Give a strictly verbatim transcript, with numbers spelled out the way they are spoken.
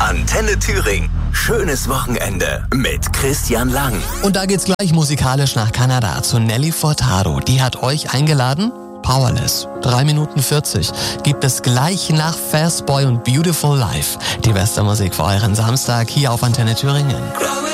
Antenne Thüringen. Schönes Wochenende mit Christian Lang. Und da geht's gleich musikalisch nach Kanada zu Nelly Furtado. Die hat euch eingeladen. Powerless. drei Minuten vierzig gibt es gleich nach Fast Boy und Beautiful Life. Die beste Musik für euren Samstag hier auf Antenne Thüringen.